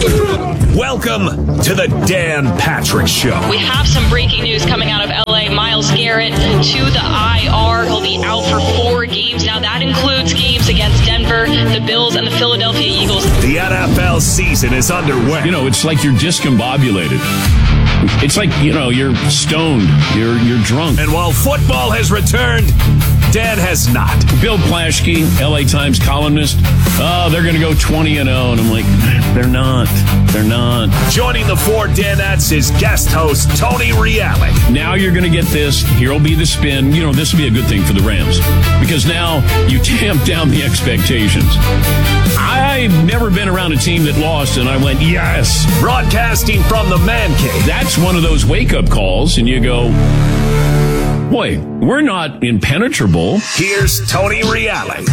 Welcome to the Dan Patrick Show. We have some breaking news coming out of LA. Myles Garrett to the IR. He'll be out for 4 games. Now that includes games against Denver, the Bills, and the Philadelphia Eagles. The NFL season is underway. You know, it's like you're discombobulated. It's like, you're stoned. You're drunk. And while football has returned, Dan has not. Bill Plaschke, LA Times columnist, they're going to go 20-0. And I'm like, they're not. They're not. Joining the 4 Danettes is guest host Tony Reale. Now you're going to get this. Here'll be the spin. This will be a good thing for the Rams because now you tamp down the expectations. I've never been around a team that lost, and I went, yes. Broadcasting from the Man Cave. That's one of those wake-up calls, and you go, boy, we're not impenetrable. Here's Tony Reale.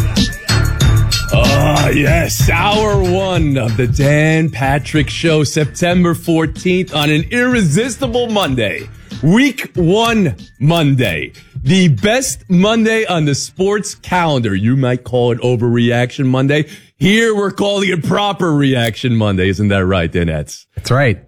Yes, hour 1 of the Dan Patrick Show, September 14th on an irresistible Monday. Week 1 Monday. The best Monday on the sports calendar. You might call it Overreaction Monday. Here we're calling it Proper Reaction Monday. Isn't that right, Danettes? That's right.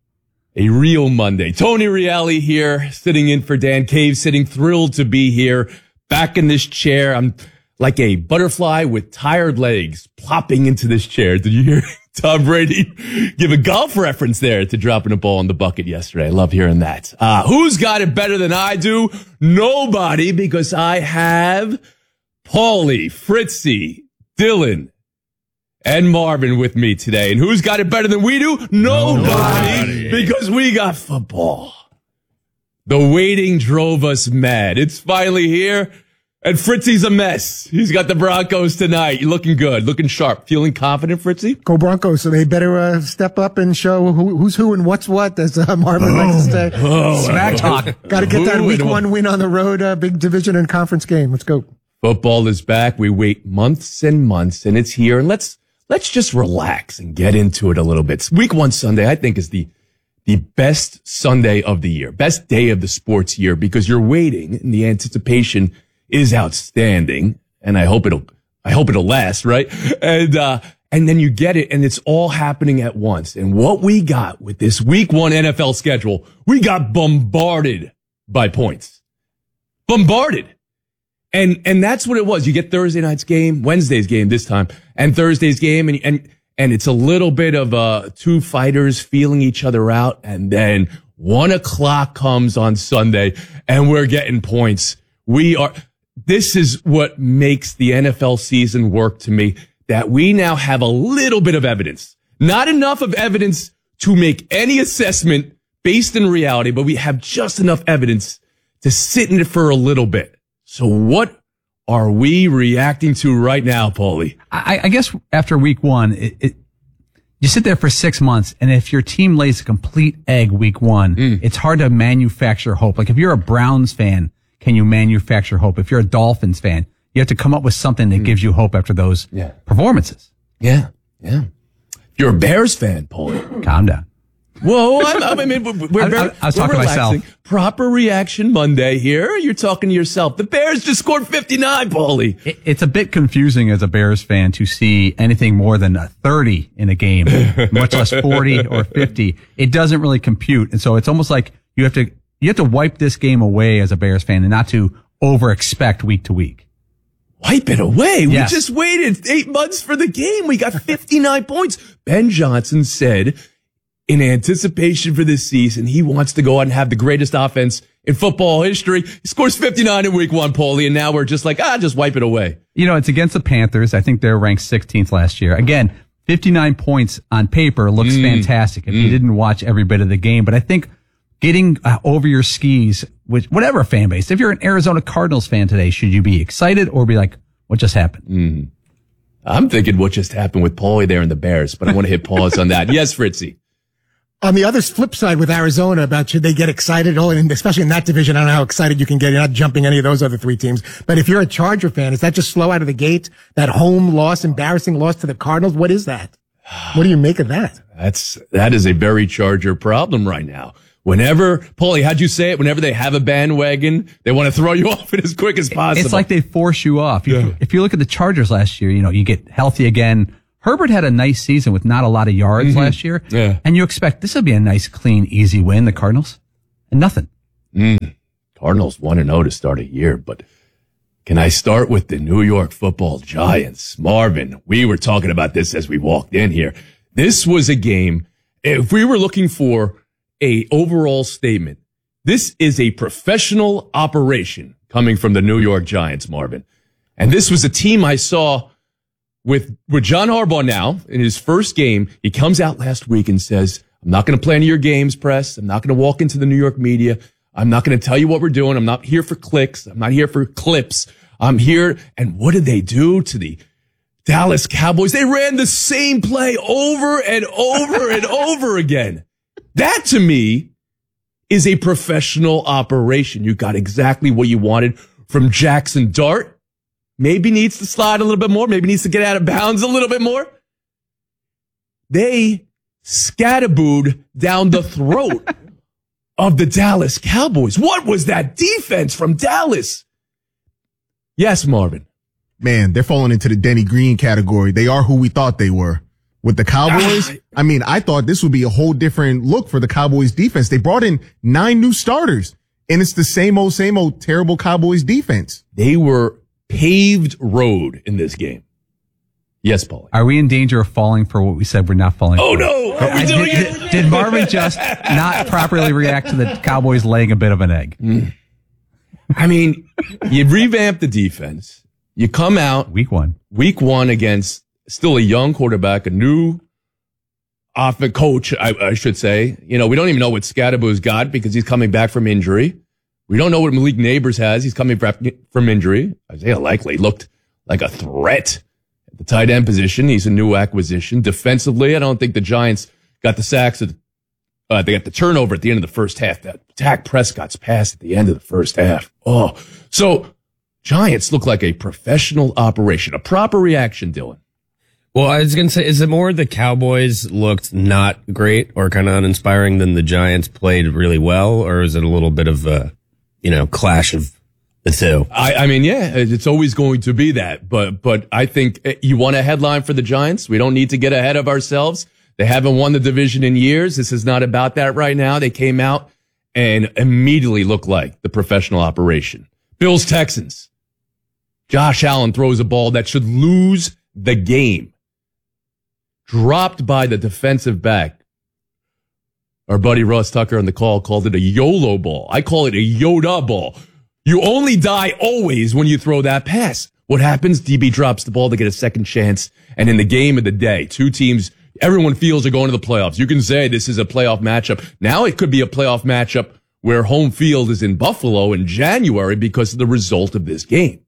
A real Monday. Tony Reale here, sitting in for Dan Cave, sitting thrilled to be here, back in this chair. I'm like a butterfly with tired legs plopping into this chair. Did you hear Tom Brady give a golf reference there to dropping a ball in the bucket yesterday? I love hearing that. Who's got it better than I do? Nobody, because I have Paulie, Fritzy, Dylan, and Marvin with me today. And who's got it better than we do? Nobody, because we got football. The waiting drove us mad. It's finally here. And Fritzy's a mess. He's got the Broncos tonight. You're looking good, looking sharp. Feeling confident, Fritzy? Go Broncos. So they better step up and show who's who and what's what, as Marvin likes to say. Smack talk. Got to get that week 1 win on the road, big division and conference game. Let's go. Football is back. We wait months and months, and it's here. And let's just relax and get into it a little bit. Week 1 Sunday, I think, is the best Sunday of the year, best day of the sports year, because you're waiting, and the anticipation is outstanding, and I hope it'll last, right? And then you get it, and it's all happening at once. And what we got with this week 1 NFL schedule, we got bombarded by points. Bombarded. And that's what it was. You get Thursday night's game, Wednesday's game this time, and Thursday's game, and it's a little bit of 2 fighters feeling each other out, and then 1 o'clock comes on Sunday, and we're getting points. This is what makes the NFL season work to me, that we now have a little bit of evidence. Not enough of evidence to make any assessment based in reality, but we have just enough evidence to sit in it for a little bit. So what are we reacting to right now, Paulie? I guess after week 1, you sit there for 6 months, and if your team lays a complete egg week 1, it's hard to manufacture hope. Like if you're a Browns fan, can you manufacture hope? If you're a Dolphins fan, you have to come up with something that gives you hope after those performances. Yeah. If you're a Bears fan, Paulie. Calm down. Whoa, I was talking to myself. Proper Reaction Monday here. You're talking to yourself. The Bears just scored 59, Paulie. It's a bit confusing as a Bears fan to see anything more than a 30 in a game, much less 40 or 50. It doesn't really compute. And so it's almost like you have to wipe this game away as a Bears fan and not to over-expect week to week. Wipe it away? Yes. We just waited 8 months for the game. We got 59 points. Ben Johnson said, in anticipation for this season, he wants to go out and have the greatest offense in football history. He scores 59 in week 1, Paulie, and now we're just like, just wipe it away. It's against the Panthers. I think they're ranked 16th last year. Again, 59 points on paper looks fantastic if you didn't watch every bit of the game. But I think getting over your skis with whatever fan base, if you're an Arizona Cardinals fan today, should you be excited or be like, what just happened? I'm thinking what just happened with Paulie there in the Bears, but I want to hit pause on that. Yes, Fritzy. On the other flip side with Arizona about should they get excited, and especially in that division, I don't know how excited you can get. You're not jumping any of those other 3 teams. But if you're a Charger fan, is that just slow out of the gate? That home loss, embarrassing loss to the Cardinals? What is that? What do you make of that? That is a very Charger problem right now. Whenever, Paulie, how'd you say it? Whenever they have a bandwagon, they want to throw you off it as quick as possible. It's like they force you off. If you look at the Chargers last year, you get healthy again. Herbert had a nice season with not a lot of yards last year. Yeah. And you expect this will be a nice, clean, easy win, the Cardinals. And nothing. Cardinals 1-0 to start a year, but can I start with the New York Football Giants? Marvin, we were talking about this as we walked in here. This was a game, if we were looking for a overall statement, this is a professional operation coming from the New York Giants, Marvin. And this was a team I saw with John Harbaugh now in his first game. He comes out last week and says, I'm not going to play any of your games, press. I'm not going to walk into the New York media. I'm not going to tell you what we're doing. I'm not here for clicks. I'm not here for clips. I'm here. And what did they do to the Dallas Cowboys? They ran the same play over and over and over again. That to me is a professional operation. You got exactly what you wanted from Jackson Dart. Maybe needs to slide a little bit more. Maybe needs to get out of bounds a little bit more. They scatterbooed down the throat of the Dallas Cowboys. What was that defense from Dallas? Yes, Marvin. Man, they're falling into the Denny Green category. They are who we thought they were. With the Cowboys, I mean, I thought this would be a whole different look for the Cowboys defense. They brought in 9 new starters, and it's the same old terrible Cowboys defense. They were paved road in this game. Yes, Paulie. Are we in danger of falling for what we said we're not falling Oh, for? no. Are we doing it? Did Marvin just not properly react to the Cowboys laying a bit of an egg? I mean, you revamp the defense. You come out Week one against still a young quarterback, a new offensive coach, I should say. You know, we don't even know what Scadaboo's got because he's coming back from injury. We don't know what Malik Neighbors has. He's coming back from injury. Isaiah Likely looked like a threat at the tight end position. He's a new acquisition. Defensively, I don't think the Giants got the sacks. They got the turnover at the end of the first half. That Dak Prescott's pass at the end of the first half. Oh, so Giants look like a professional operation, a proper reaction, Dylan. Well, I was going to say, is it more the Cowboys looked not great or kind of uninspiring than the Giants played really well? Or is it a little bit of a, clash of the two? I mean, yeah, it's always going to be that. But I think you want a headline for the Giants. We don't need to get ahead of ourselves. They haven't won the division in years. This is not about that right now. They came out and immediately looked like the professional operation. Bills, Texans. Josh Allen throws a ball that should lose the game. Dropped by the defensive back. Our buddy Russ Tucker on the call called it a YOLO ball. I call it a Yoda ball. You only die always when you throw that pass. What happens? DB drops the ball to get a second chance. And in the game of the day, two teams, everyone feels are going to the playoffs. You can say this is a playoff matchup. Now it could be a playoff matchup where home field is in Buffalo in January because of the result of this game.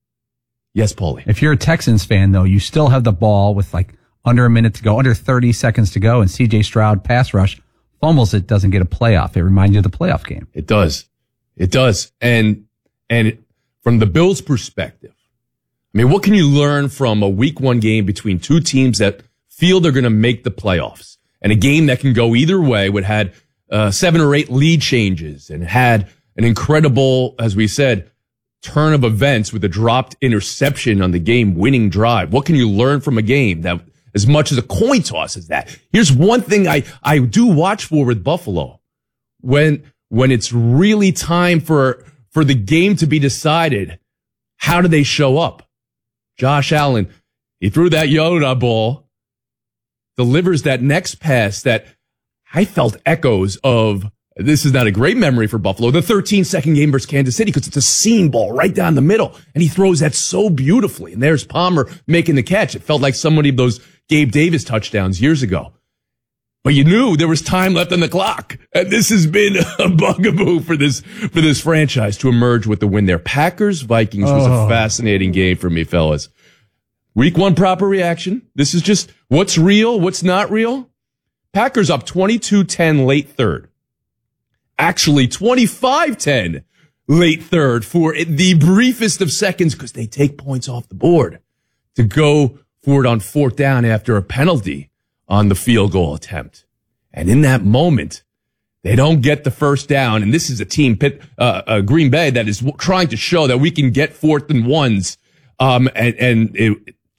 Yes, Paulie. If you're a Texans fan, though, you still have the ball with under a minute to go, under 30 seconds to go, and C.J. Stroud pass rush fumbles it, doesn't get a playoff. It reminds you of the playoff game. It does. It does. And from the Bills' perspective, I mean, what can you learn from a week one game between two teams that feel they're going to make the playoffs and a game that can go either way, would had 7 or 8 lead changes and had an incredible, as we said, turn of events with a dropped interception on the game-winning drive? What can you learn from a game that as much as a coin toss as that? Here's one thing I do watch for with Buffalo. When it's really time for the game to be decided, how do they show up? Josh Allen, he threw that Yoda ball, delivers that next pass that I felt echoes of. This is not a great memory for Buffalo. The 13-second game versus Kansas City, because it's a seam ball right down the middle. And he throws that so beautifully. And there's Palmer making the catch. It felt like somebody of those Gabe Davis touchdowns years ago. But you knew there was time left on the clock. And this has been a bugaboo for this franchise to emerge with the win there. Packers-Vikings was a fascinating game for me, fellas. Week one proper reaction. This is just what's real, what's not real. Packers up 22-10 late third. Actually, 25-10 late third for the briefest of seconds because they take points off the board to go for it on 4th down after a penalty on the field goal attempt. And in that moment, they don't get the first down. And this is a team, Green Bay, that is trying to show that we can get 4th and 1s. And it just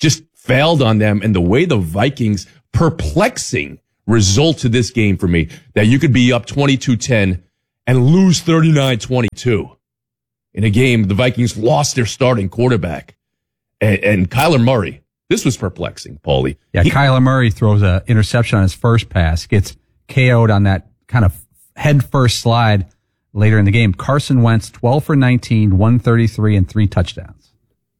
failed on them, and the way the Vikings, perplexing result to this game for me, that you could be up 22-10 and lose 39-22 in a game. The Vikings lost their starting quarterback and Kyler Murray. This was perplexing, Paulie. Yeah, Kyler Murray throws an interception on his first pass, gets KO'd on that kind of head first slide later in the game. Carson Wentz, 12 for 19, 133, and 3 touchdowns.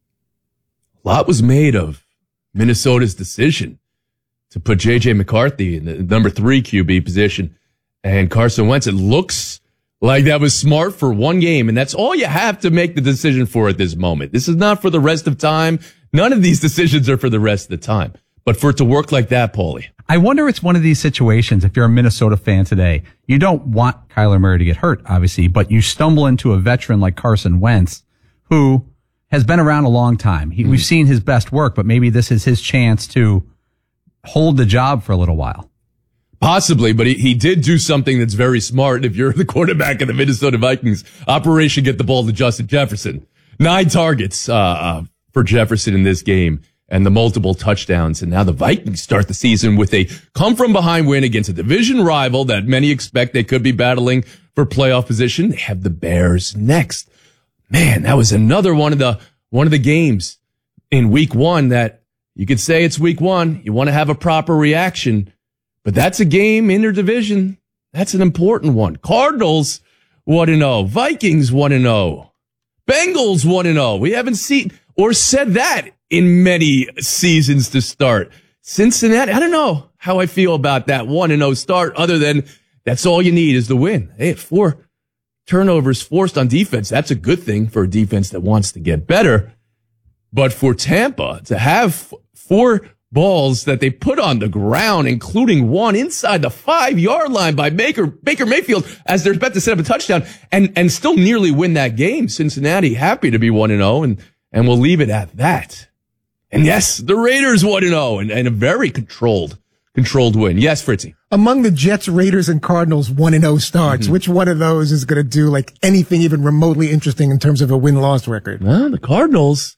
A lot was made of Minnesota's decision to put J.J. McCarthy in the number 3 QB position and Carson Wentz. It looks like that was smart for one game, and that's all you have to make the decision for at this moment. This is not for the rest of time. None of these decisions are for the rest of the time. But for it to work like that, Paulie. I wonder if it's one of these situations, if you're a Minnesota fan today, you don't want Kyler Murray to get hurt, obviously, but you stumble into a veteran like Carson Wentz, who has been around a long time. We've seen his best work, but maybe this is his chance to hold the job for a little while. Possibly, but he did do something that's very smart. If you're the quarterback of the Minnesota Vikings, Operation Get the Ball to Justin Jefferson. 9 targets for Jefferson in this game and the multiple touchdowns. And now the Vikings start the season with a come-from-behind win against a division rival that many expect they could be battling for playoff position. They have the Bears next. Man, that was another one of the games in week 1 that you could say it's week 1. You want to have a proper reaction, but that's a game interdivision. That's an important one. Cardinals 1-0, Vikings 1-0, Bengals 1-0. We haven't seen or said that in many seasons to start. Cincinnati, I don't know how I feel about that 1-0 start, other than that's all you need is the win. They had 4 turnovers forced on defense. That's a good thing for a defense that wants to get better. But for Tampa to have 4 balls that they put on the ground, including one inside the 5-yard line by Baker Mayfield, as they're about to set up a touchdown and still nearly win that game. Cincinnati happy to be 1-0 and we'll leave it at that. And yes, the Raiders 1-0 and a very controlled win. Yes, Fritzy. Among the Jets, Raiders, and Cardinals 1-0 starts, which one of those is going to do like anything even remotely interesting in terms of a win-loss record? Well, the Cardinals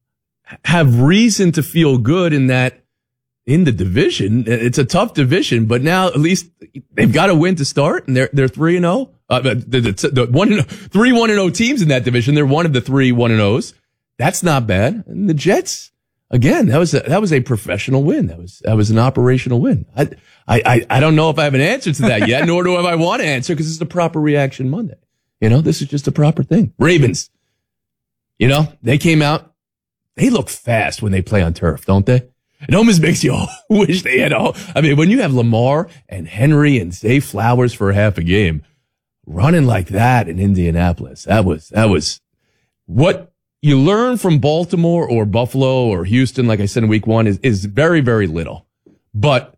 have reason to feel good in that in the division. It's a tough division, but now at least they've got a win to start, and they're 3-0. The 3 1-0 teams in that division. They're one of the 3 1-0s. That's not bad. And the Jets, again, that was a professional win. That was an operational win. I don't know if I have an answer to that yet, nor do I want to answer, because it's the proper reaction Monday. This is just a proper thing. Ravens, they came out. They look fast when they play on turf, don't they? It almost makes you wish they had when you have Lamar and Henry and Zay Flowers for half a game running like that in Indianapolis, that was what you learn from Baltimore or Buffalo or Houston, like I said in week 1, is very, very little. But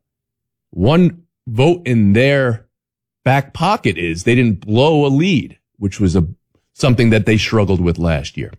one vote in their back pocket is they didn't blow a lead, which was something that they struggled with last year.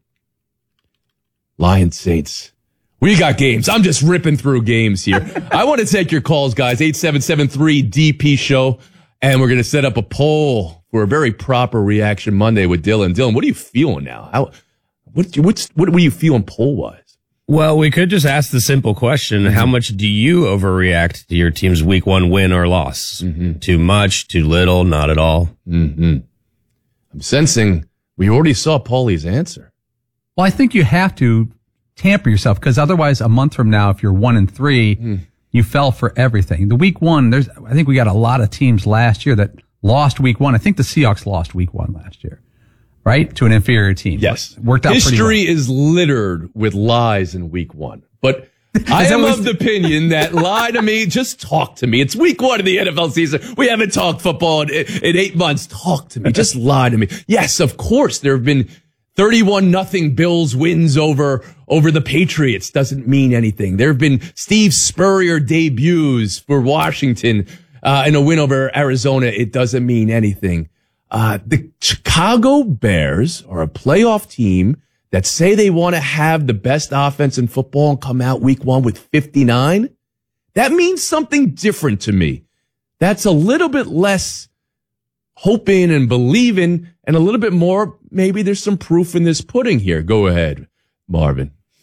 Lions Saints. We got games. I'm just ripping through games here. I want to take your calls, guys. 8773-DP show. And we're going to set up a poll for a very proper reaction Monday with Dylan. Dylan, what are you feeling now? What were you feeling poll-wise? Well, we could just ask the simple question, how much do you overreact to your team's week 1 win or loss? Mm-hmm. Too much, too little, not at all? Mm-hmm. I'm sensing we already saw Paulie's answer. Well, I think you have to tamper yourself, because otherwise a month from now, if you're 1-3, you fell for everything. The week 1, I think we got a lot of teams last year that lost week 1. I think the Seahawks lost week 1 last year. Right? To an inferior team. Yes. Worked out History pretty well. is littered with lies in week 1. But I am of the opinion that lie to me, just talk to me. It's week 1 of the NFL season. We haven't talked football in 8 months. Talk to me. Just lie to me. Yes, of course, there have been 31-0 Bills wins over the Patriots. Doesn't mean anything. There have been Steve Spurrier debuts for Washington in a win over Arizona. It doesn't mean anything. The Chicago Bears are a playoff team that say they want to have the best offense in football and come out week 1 with 59. That means something different to me. That's a little bit less hoping and believing and a little bit more, maybe there's some proof in this pudding here. Go ahead, Marvin.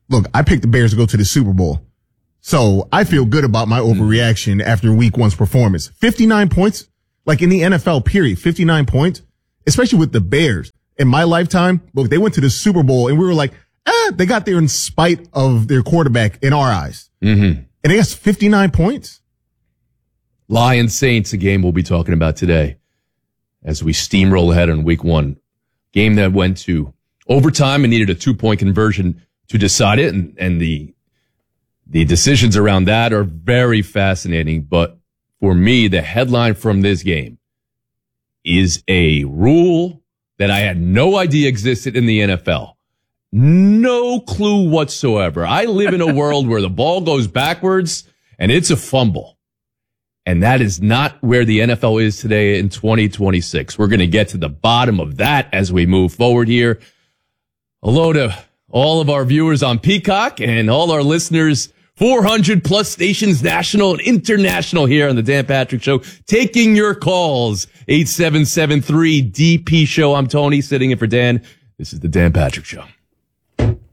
look, I picked the Bears to go to the Super Bowl. So I feel good about my overreaction after week one's performance. 59 points, like in the NFL period, 59 points, especially with the Bears. In my lifetime, look, they went to the Super Bowl and we were like, they got there in spite of their quarterback in our eyes. Mm-hmm. And they got 59 points. Lions Saints, a game we'll be talking about today as we steamroll ahead on week one. Game that went to overtime and needed a 2-point conversion to decide it. And the decisions around that are very fascinating. But for me, the headline from this game is a rule that I had no idea existed in the NFL. No clue whatsoever. I live in a world where the ball goes backwards and it's a fumble. And that is not where the NFL is today in 2026. We're going to get to the bottom of that as we move forward here. Hello to all of our viewers on Peacock and all our listeners, 400 plus stations, national and international, here on the Dan Patrick Show, taking your calls. 877-3DP Show. I'm Tony, sitting in for Dan. This is the Dan Patrick Show.